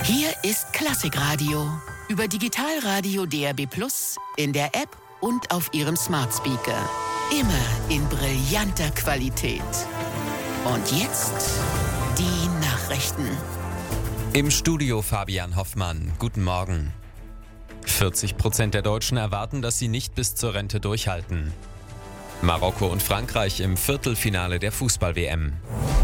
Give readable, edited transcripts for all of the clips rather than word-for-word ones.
Hier ist Klassikradio über Digitalradio DAB+, in der App und auf Ihrem Smart Speaker. Immer in brillanter Qualität. Und jetzt die Nachrichten. Im Studio Fabian Hoffmann. Guten Morgen. 40% der Deutschen erwarten, dass sie nicht bis zur Rente durchhalten. Marokko und Frankreich im Viertelfinale der Fußball-WM.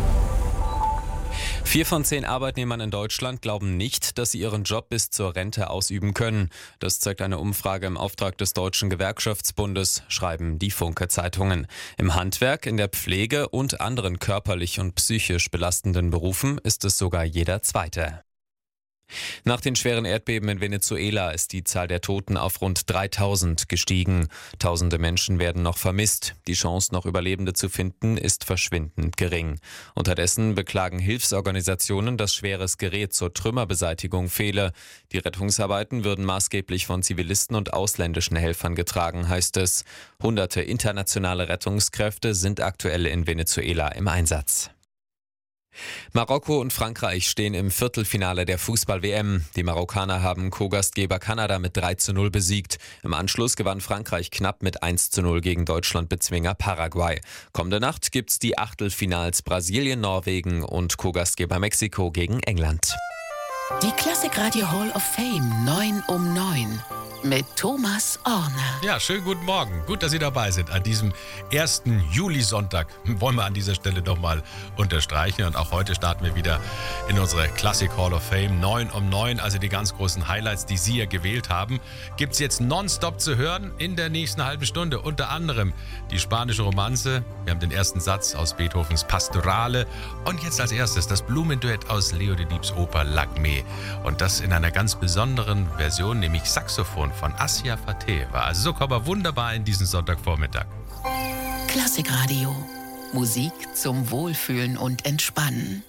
4 von 10 Arbeitnehmern in Deutschland glauben nicht, dass sie ihren Job bis zur Rente ausüben können. Das zeigt eine Umfrage im Auftrag des Deutschen Gewerkschaftsbundes, schreiben die Funke-Zeitungen. Im Handwerk, in der Pflege und anderen körperlich und psychisch belastenden Berufen ist es sogar jeder Zweite. Nach den schweren Erdbeben in Venezuela ist die Zahl der Toten auf rund 3000 gestiegen. Tausende Menschen werden noch vermisst. Die Chance, noch Überlebende zu finden, ist verschwindend gering. Unterdessen beklagen Hilfsorganisationen, dass schweres Gerät zur Trümmerbeseitigung fehle. Die Rettungsarbeiten würden maßgeblich von Zivilisten und ausländischen Helfern getragen, heißt es. Hunderte internationale Rettungskräfte sind aktuell in Venezuela im Einsatz. Marokko und Frankreich stehen im Viertelfinale der Fußball-WM. Die Marokkaner haben Co-Gastgeber Kanada mit 3:0 besiegt. Im Anschluss gewann Frankreich knapp mit 1:0 gegen Deutschlandbezwinger Paraguay. Kommende Nacht gibt's die Achtelfinals Brasilien, Norwegen und Co-Gastgeber Mexiko gegen England. Die Klassikradio Hall of Fame 9 um 9 mit Thomas Orner. Ja, schönen guten Morgen. Gut, dass Sie dabei sind an diesem 1. Julisonntag. Wollen wir an dieser Stelle doch mal unterstreichen. Und auch heute starten wir wieder in unsere Classic Hall of Fame 9 um 9. Also die ganz großen Highlights, die Sie ja gewählt haben, gibt es jetzt nonstop zu hören in der nächsten halben Stunde. Unter anderem die spanische Romanze. Wir haben den ersten Satz aus Beethovens Pastorale. Und jetzt als erstes das Blumenduett aus Leo Delibes Oper Lakmé. Und das in einer ganz besonderen Version, nämlich Saxophon von Assia Fateh. Also so kommen wir wunderbar in diesen Sonntagvormittag. Klassikradio. Musik zum Wohlfühlen und Entspannen.